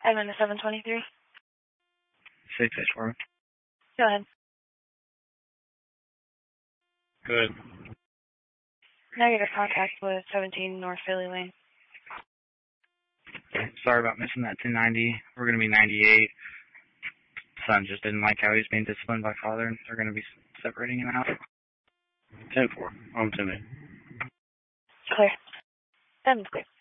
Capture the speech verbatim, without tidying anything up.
I'm in the seven twenty-three. six six four. Go ahead. Good. Negative contact with seventeen North Philly Lane. Sorry about missing that ten ninety. We're going to be ninety-eight. Son just didn't like how he was being disciplined by father, and they're going to be separating him out. ten four. I'm ten eight. Clear. seven clear.